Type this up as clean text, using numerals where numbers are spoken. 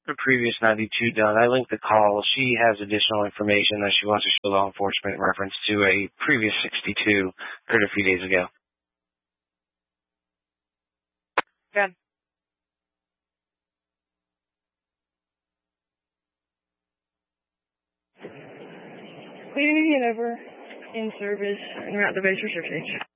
the previous 92 done. I linked the call. She has additional information that she wants to show law enforcement in reference to a previous 62 occurred a few days ago. Good. Leading it over in service and we're at the base research stage.